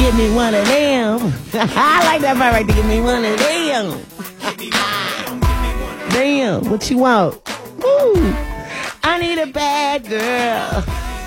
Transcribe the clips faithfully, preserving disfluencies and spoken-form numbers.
Give me one of them. I like that part right there. Give me one of them. Damn, what you want? Woo. I need a bad girl.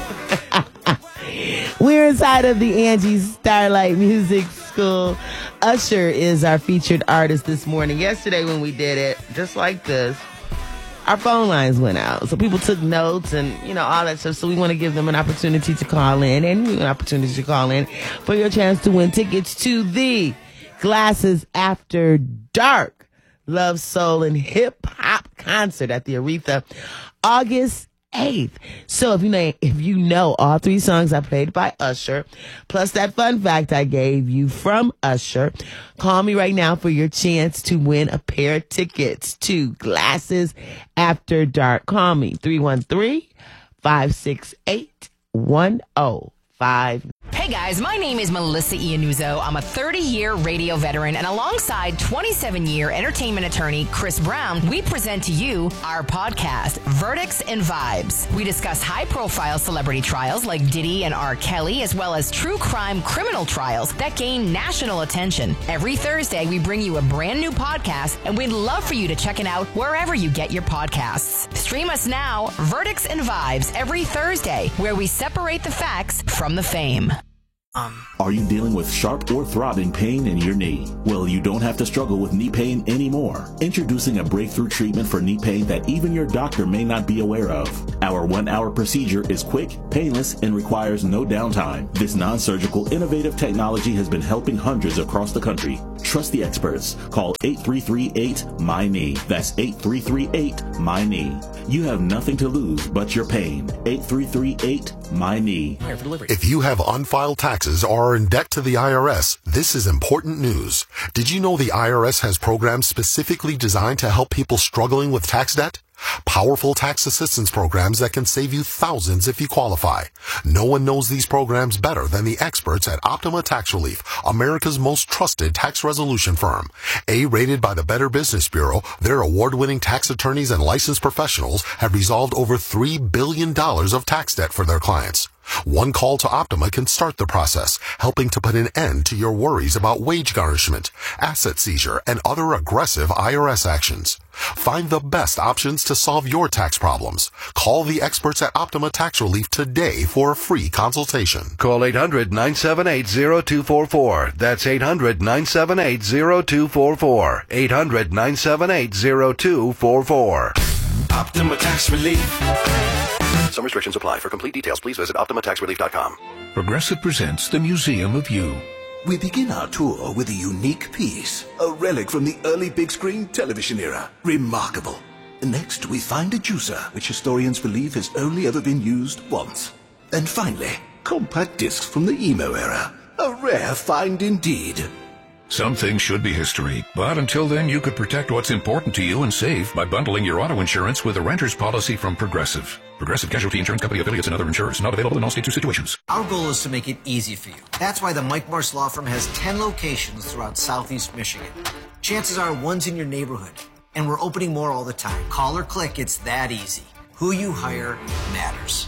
We're inside of the Angie Starlight Music School. Usher is our featured artist this morning. Yesterday when we did it, just like this, our phone lines went out. So people took notes and, you know, all that stuff. So we want to give them an opportunity to call in and an opportunity to call in for your chance to win tickets to the Glasses After Dark Love, Soul, and Hip Hop concert at the Aretha August eighth. So if you know, if you know all three songs I played by Usher, plus that fun fact I gave you from Usher, call me right now for your chance to win a pair of tickets to Glasses After Dark. Call me three one three, five six eight, one oh five. Hey guys, my name is Melissa Iannuzzo. I'm a thirty-year radio veteran, and alongside twenty-seven-year entertainment attorney Chris Brown, we present to you our podcast, Verdicts and Vibes. We discuss high-profile celebrity trials like Diddy and R. Kelly, as well as true crime criminal trials that gain national attention. Every Thursday, we bring you a brand new podcast, and we'd love for you to check it out wherever you get your podcasts. Stream us now, Verdicts and Vibes, every Thursday, where we separate the facts from the fame. Um. Are you dealing with sharp or throbbing pain in your knee? Well, you don't have to struggle with knee pain anymore. Introducing a breakthrough treatment for knee pain that even your doctor may not be aware of. Our one-hour procedure is quick, painless, and requires no downtime. This non-surgical, innovative technology has been helping hundreds across the country. Trust the experts. Call eight three three eight, M Y N E. That's eight three three eight, M Y N E. You have nothing to lose but your pain. eight three three eight, M Y N E. If you have unfiled taxes or are in debt to the I R S, this is important news. Did you know the I R S has programs specifically designed to help people struggling with tax debt? Powerful tax assistance programs that can save you thousands if you qualify. No one knows these programs better than the experts at Optima Tax Relief, America's most trusted tax resolution firm. A-rated by the Better Business Bureau, their award-winning tax attorneys and licensed professionals have resolved over three billion dollars of tax debt for their clients. One call to Optima can start the process, helping to put an end to your worries about wage garnishment, asset seizure, and other aggressive I R S actions. Find the best options to solve your tax problems. Call the experts at Optima Tax Relief today for a free consultation. Call eight hundred, nine seven eight, zero two four four. That's eight hundred, nine seven eight, zero two four four. eight hundred, nine seven eight, zero two four four. Optima Tax Relief. Some restrictions apply. For complete details, please visit Optima Tax Relief dot com. Progressive presents The Museum of You. We begin our tour with a unique piece, a relic from the early big screen television era. Remarkable. Next, we find a juicer, which historians believe has only ever been used once. And finally, compact discs from the emo era. A rare find indeed. Some things should be history, but until then you could protect what's important to you and save by bundling your auto insurance with a renter's policy from Progressive. Progressive Casualty Insurance Company affiliates and other insurers. Not available in all states or situations. Our goal is to make it easy for you. That's why the Mike Morse Law Firm has ten locations throughout Southeast Michigan. Chances are one's in your neighborhood, and we're opening more all the time. Call or click, it's that easy. Who you hire matters.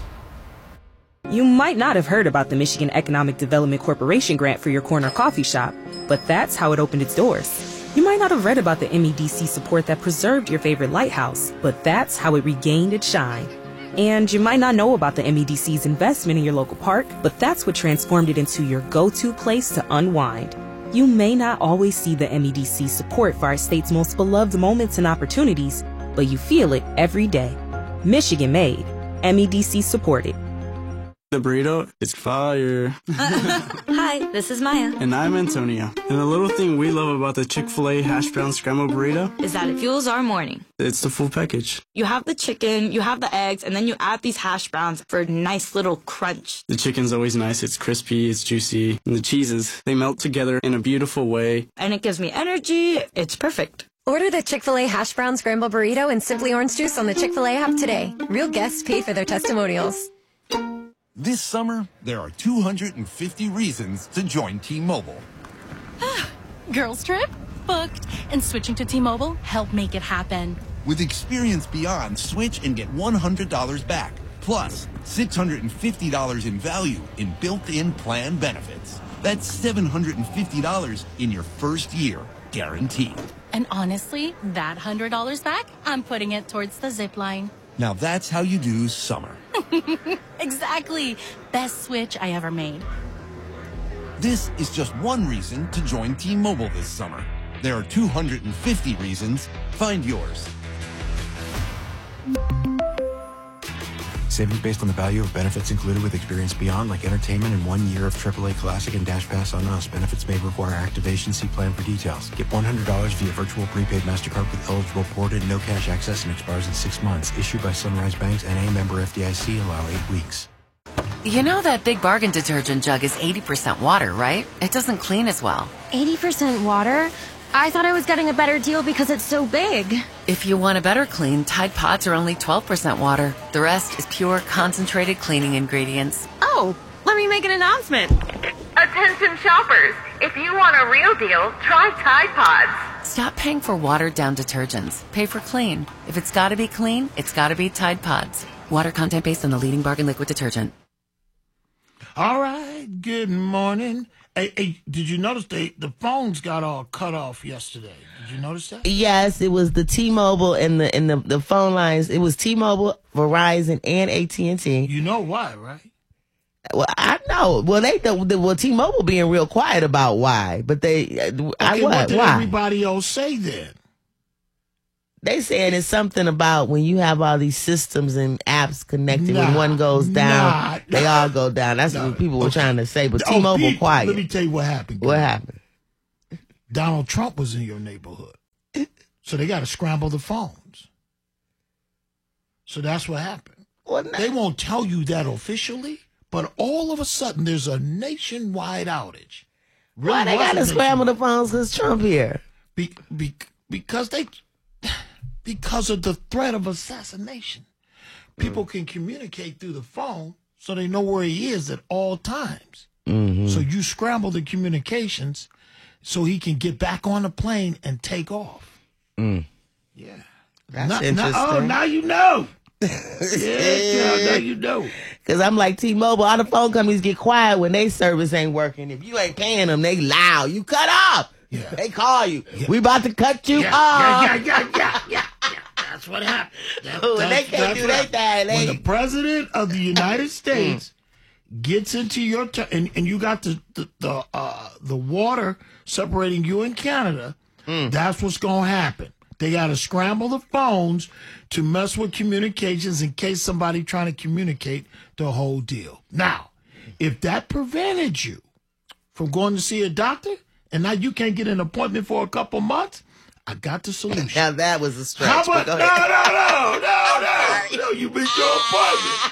You might not have heard about the Michigan Economic Development Corporation grant for your corner coffee shop, but that's how it opened its doors. You might not have read about the M E D C support that preserved your favorite lighthouse, but that's how it regained its shine. And you might not know about the M E D C's investment in your local park, but that's what transformed it into your go-to place to unwind. You may not always see the M E D C support for our state's most beloved moments and opportunities, but you feel it every day. Michigan made, M E D C supported. The burrito is fire. Hi, this is Maya. And I'm Antonio. And the little thing we love about the Chick-fil-A hash brown scrambled burrito is that it fuels our morning. It's the full package. You have the chicken, you have the eggs, and then you add these hash browns for a nice little crunch. The chicken's always nice. It's crispy, it's juicy. And the cheeses, they melt together in a beautiful way. And it gives me energy. It's perfect. Order the Chick-fil-A hash brown scrambled burrito and Simply Orange Juice on the Chick-fil-A app today. Real guests paid for their testimonials. This summer, there are two hundred fifty reasons to join T-Mobile. Girls trip? Booked. And switching to T-Mobile helped make it happen. With Experience Beyond, switch and get one hundred dollars back. Plus, six hundred fifty dollars in value in built-in plan benefits. That's seven hundred fifty dollars in your first year, guaranteed. And honestly, that one hundred dollars back, I'm putting it towards the zip line. Now that's how you do summer. Exactly. Best switch I ever made. This is just one reason to join T-Mobile this summer. There are two hundred fifty reasons. Find yours. Savings based on the value of benefits included with Experience Beyond, like entertainment and one year of triple A Classic and Dash Pass on us. Benefits may require activation. See plan for details. Get one hundred dollars via virtual prepaid MasterCard with eligible ported, no cash access, and expires in six months. Issued by Sunrise Banks, N A member F D I C. Allow eight weeks. You know that Big Bargain detergent jug is eighty percent water, right? It doesn't clean as well. eighty percent water? I thought I was getting a better deal because it's so big. If you want a better clean, Tide Pods are only twelve percent water. The rest is pure, concentrated cleaning ingredients. Oh, let me make an announcement. Attention shoppers, if you want a real deal, try Tide Pods. Stop paying for watered-down detergents. Pay for clean. If it's gotta be clean, it's gotta be Tide Pods. Water content based on the leading bargain liquid detergent. All right, good morning. Hey, hey, did you notice they, the phones got all cut off yesterday? Did you notice that? Yes, it was the T-Mobile and the and the, the phone lines. It was T-Mobile, Verizon, and A T and T. You know why, right? Well, I know. Well, they the, the well T-Mobile being real quiet about why, but they Okay, I what, what did why? everybody else say then? They saying it's something about when you have all these systems and apps connected. Nah, when one goes down, nah, they nah. all go down. That's Nah, what people were okay. trying to say. But Oh, T-Mobile Pete, quiet. Let me tell you what happened. What girl. happened? Donald Trump was in your neighborhood. So they got to scramble the phones. So that's what happened. Well, they won't tell you that officially, but all of a sudden there's a nationwide outage. Why they got to scramble the phones because Trump here? Be, be, because they, because of the threat of assassination. People can communicate through the phone so they know where he is at all times. Mm-hmm. So you scramble the communications so he can get back on the plane and take off. Mm. Yeah. That's Now- now- interesting. oh, now you know. Yeah, girl, now you know. Because I'm like T-Mobile, all the phone companies get quiet when they service ain't working. If you ain't paying them, they loud. You cut off. Yeah. They call you. We about to cut you Yeah, off. yeah, yeah, yeah, yeah, yeah, yeah. That's what happened. That- When they that's- can't that's do what they happened. thing, When they- the president of the United States gets into your t- and and you got the the the, uh, the water separating you and Canada, that's what's gonna happen. They got to scramble the phones to mess with communications in case somebody trying to communicate the whole deal. Now, if that prevented you from going to see a doctor and now you can't get an appointment for a couple months, I got the solution. Now that was a stretch. How but about go no, ahead. no, no, no, no, no? You missed your appointment.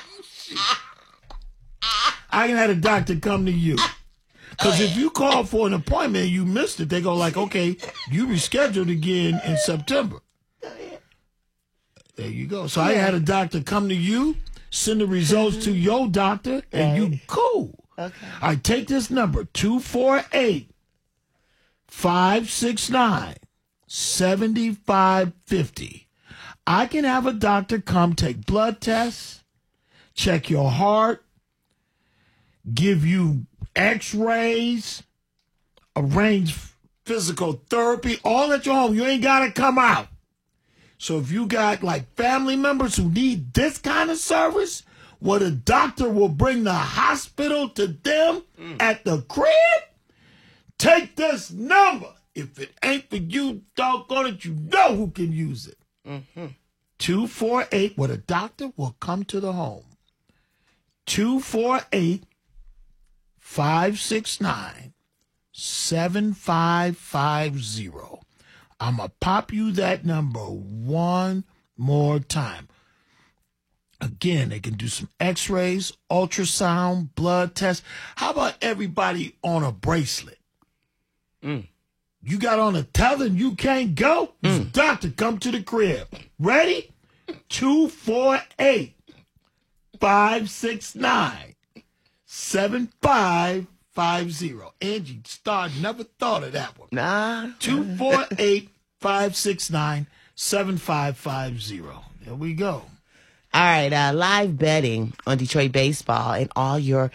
I can have a doctor come to you. Because if you call for an appointment and you missed it, they go like, okay, you rescheduled again in September. There you go. So I had a doctor come to you, send the results to your doctor, and you cool. Okay. All right, take this number, two four eight, five six nine, seven five five zero. I can have a doctor come take blood tests, check your heart, give you x-rays, arrange physical therapy, all at your home. You ain't got to come out. So if you got like family members who need this kind of service, where the doctor will bring the hospital to them at the crib, take this number. If it ain't for you, doggone it, you know who can use it. Mm-hmm. two four eight, where the doctor will come to the home. two four eight, five six nine, seven five five zero. I'm going to pop you that number one more time. Again, they can do some x-rays, ultrasound, blood tests. How about everybody on a bracelet? Mm. You got on a tether and you can't go? Mm. Doctor, come to the crib. Ready? two four eight, five six nine, seven five five zero. Angie Starr never thought of that one. Nah. two four eight, five six nine, seven five five zero. There we go. All right, uh, live betting on Detroit baseball and all your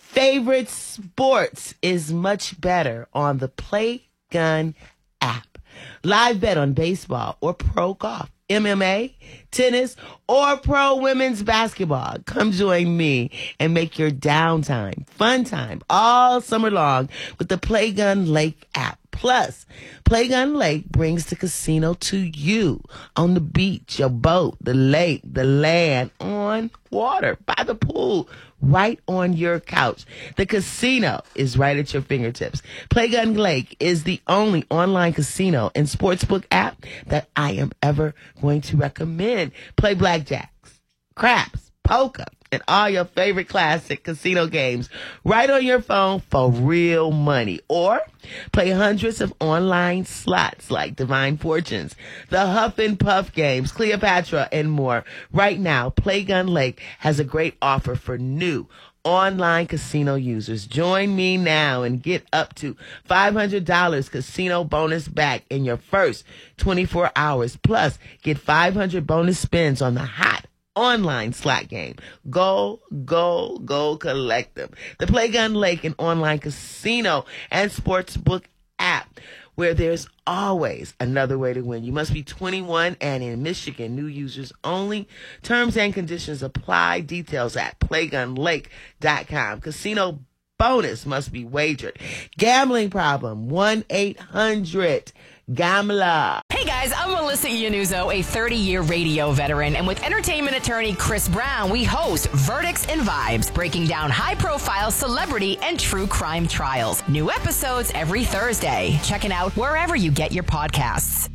favorite sports is much better on the Play Gun app. Live bet on baseball or pro golf, M M A, tennis, or pro women's basketball. Come join me and make your downtime fun time all summer long with the Play Gun Lake app. Plus, Play Gun Lake brings the casino to you on the beach, your boat, the lake, the land, on water, by the pool, right on your couch. The casino is right at your fingertips. Play Gun Lake is the only online casino and sportsbook app that I am ever going to recommend. Play blackjacks, craps, poker, and all your favorite classic casino games right on your phone for real money. Or play hundreds of online slots like Divine Fortunes, the Huff and Puff games, Cleopatra, and more. Right now, Play Gun Lake has a great offer for new online casino users. Join me now and get up to five hundred dollars casino bonus back in your first twenty-four hours. Plus, get five hundred bonus spins on the hot online slot game. Go, go, go collect them. The Play Gun Lake, an online casino and sportsbook app where there's always another way to win. You must be twenty-one and in Michigan. New users only. Terms and conditions apply. Details at play gun lake dot com. Casino bonus must be wagered. Gambling problem, one eight hundred gambler. Hey guys, I'm Melissa Iannuzzo, a thirty-year radio veteran, and with entertainment attorney Chris Brown, we host Verdicts and Vibes, breaking down high-profile celebrity and true crime trials. New episodes every Thursday. Check it out wherever you get your podcasts.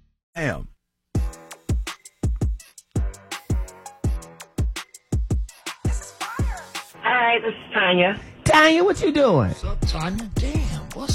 Am. All right, this is Tanya. Tanya, what you doing? What's up, Tanya? Damn.